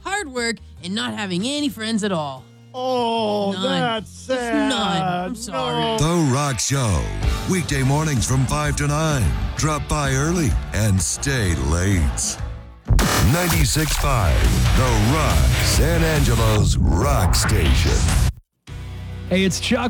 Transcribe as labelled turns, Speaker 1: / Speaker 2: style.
Speaker 1: hard work, and not having any friends at all.
Speaker 2: Oh,
Speaker 1: None.
Speaker 2: that's sad.
Speaker 1: None. I'm sorry.
Speaker 3: The Rock Show. Weekday mornings from 5 to 9. Drop by early and stay late. 96.5, The Rock, San Angelo's rock station.
Speaker 4: Hey, it's Chuck.